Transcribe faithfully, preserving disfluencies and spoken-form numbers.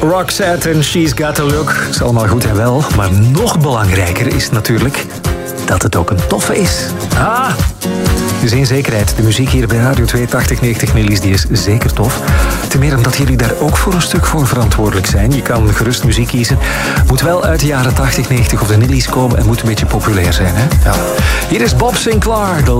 Roxette en She's Got a Look. Is allemaal goed en wel. Maar nog belangrijker is natuurlijk dat het ook een toffe is. Ah! Dus in zekerheid, de muziek hier bij Radio twee tachtig negentig Nillies, die is zeker tof. Ten meer omdat jullie daar ook voor een stuk voor verantwoordelijk zijn. Je kan gerust muziek kiezen. Moet wel uit de jaren tachtig, negentig of de Nillies komen en moet een beetje populair zijn. Hè? Ja. Hier is Bob Sinclair.